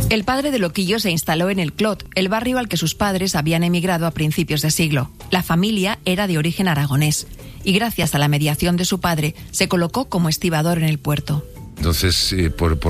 El padre de Loquillo se instaló en el Clot, el barrio al que sus padres habían emigrado a principios de siglo. La familia era de origen aragonés y gracias a la mediación de su padre se colocó como estibador en el puerto. Entonces, por